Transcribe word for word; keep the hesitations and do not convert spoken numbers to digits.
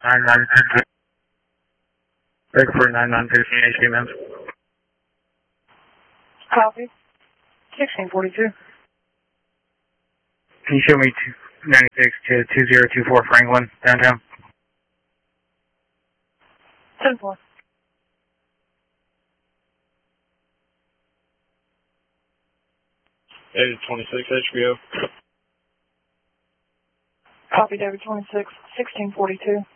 nine nine six. Break for nine nine six H D M. Copy. sixteen forty-two. Can you show me two ninety-six to two zero two four Franklin, downtown? ten four. David twenty-six, H B O. Copy, David twenty-six, sixteen forty-two.